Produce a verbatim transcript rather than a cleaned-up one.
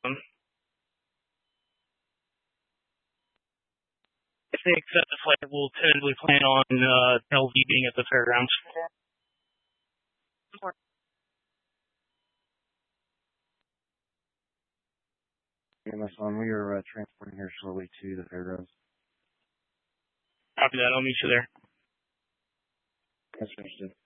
Um, if they accept the flight, we'll tentatively plan on uh, L V being at the fairgrounds. Yeah, that's fine. We are uh, transporting her slowly to the fairgrounds. Copy that. I'll meet you there. That's understood.